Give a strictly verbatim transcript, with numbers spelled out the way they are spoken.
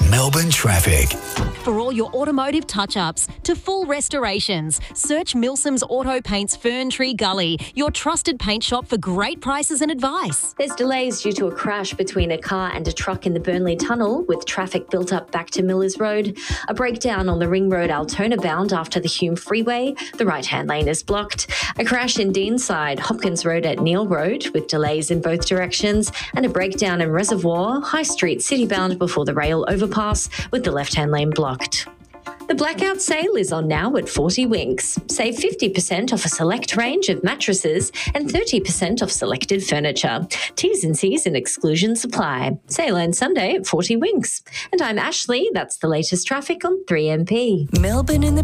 Melbourne traffic. For all your automotive touch-ups to full restorations, search Milsom's Auto Paints Fern Tree Gully, your trusted paint shop for great prices and advice. There's delays due to a crash between a car and a truck in the Burnley Tunnel, with traffic built up back to Millers Road. A breakdown on the Ring Road Altona bound after the Hume Freeway. The right-hand lane is blocked. A crash in Deanside, Hopkins Road at Neil Road, with delays in both directions. And a breakdown in Reservoir, High Street City-bound before the rail overpass, with the left-hand lane blocked. The blackout sale is on now at forty Winks. Save fifty percent off a select range of mattresses and thirty percent off selected furniture. T's and C's and exclusions apply. Sale ends Sunday at forty Winks. And I'm Ashley. That's the latest traffic on three M P. Melbourne in the